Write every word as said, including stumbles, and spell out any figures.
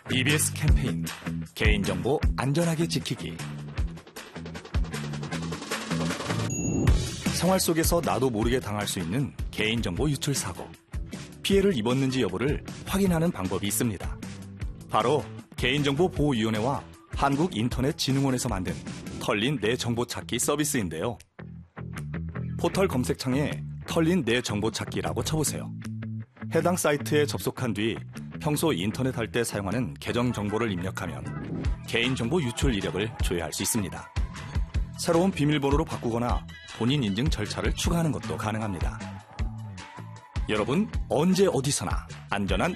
이비에스 캠페인 개인정보 안전하게 지키기. 생활 속에서 나도 모르게 당할 수 있는 개인정보 유출 사고. 피해를 입었는지 여부를 확인하는 방법이 있습니다. 바로 개인정보보호위원회와 한국인터넷진흥원에서 만든 털린 내 정보 찾기 서비스인데요. 포털 검색창에 털린 내 정보 찾기라고 쳐보세요. 해당 사이트에 접속한 뒤 평소 인터넷 할 때 사용하는 계정 정보를 입력하면 개인정보 유출 이력을 조회할 수 있습니다. 새로운 비밀번호로 바꾸거나 본인 인증 절차를 추가하는 것도 가능합니다. 여러분, 언제 어디서나 안전한